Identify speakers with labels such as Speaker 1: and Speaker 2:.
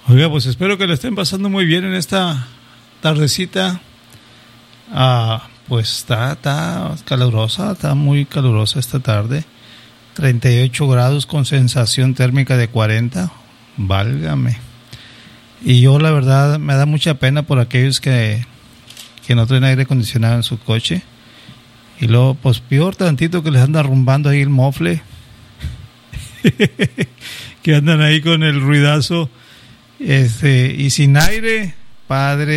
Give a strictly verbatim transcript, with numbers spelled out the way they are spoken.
Speaker 1: Oiga, pues espero que le estén pasando muy bien en esta tardecita. Ah, pues está, está calurosa, está muy calurosa esta tarde. treinta y ocho grados con sensación térmica de cuarenta. Válgame. Y yo la verdad me da mucha pena por aquellos que, que no tienen aire acondicionado en su coche. Y luego, pues peor tantito que les anda arrumbando ahí el mofle. Que andan ahí con el ruidazo. Este, y sin aire, padre